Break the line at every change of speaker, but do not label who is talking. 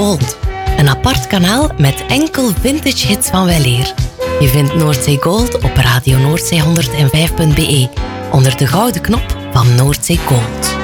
Gold. Een apart kanaal met enkel vintage hits van weleer. Je vindt Noordzee Gold op Radio Noordzee 105.be onder de gouden knop van Noordzee Gold.